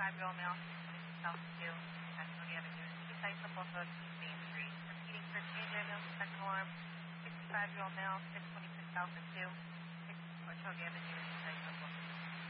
65-year-old male, 626 South 2, Chattanooga Avenue. Two sites on both roads, East Main Street. Repeating for change item, second alarm, 65-year-old male, 626 South 2, 6 Chattanooga Avenue, two sites